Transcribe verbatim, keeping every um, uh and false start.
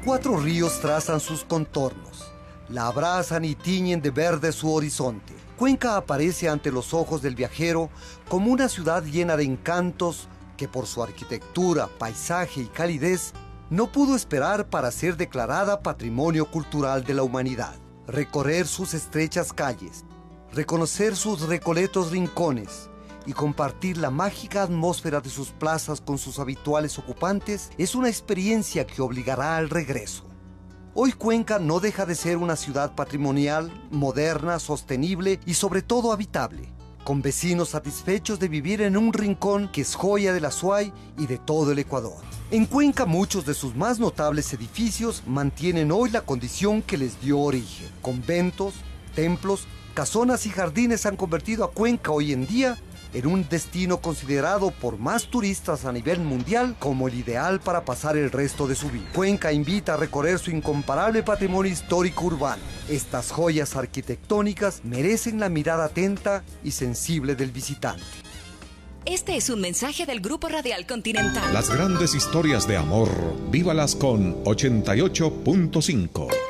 Cuatro ríos trazan sus contornos, la abrazan y tiñen de verde su horizonte. Cuenca aparece ante los ojos del viajero como una ciudad llena de encantos que por su arquitectura, paisaje y calidez no pudo esperar para ser declarada Patrimonio Cultural de la Humanidad. Recorrer sus estrechas calles, reconocer sus recoletos rincones y compartir la mágica atmósfera de sus plazas con sus habituales ocupantes es una experiencia que obligará al regreso. Hoy Cuenca no deja de ser una ciudad patrimonial, moderna, sostenible y sobre todo habitable, con vecinos satisfechos de vivir en un rincón que es joya del Azuay y de todo el Ecuador. En Cuenca muchos de sus más notables edificios mantienen hoy la condición que les dio origen. Conventos, templos, casonas y jardines han convertido a Cuenca hoy en día en un destino considerado por más turistas a nivel mundial como el ideal para pasar el resto de su vida. Cuenca invita a recorrer su incomparable patrimonio histórico urbano. Estas joyas arquitectónicas merecen la mirada atenta y sensible del visitante. Este es un mensaje del Grupo Radial Continental. Las grandes historias de amor, vívalas con ochenta y ocho punto cinco.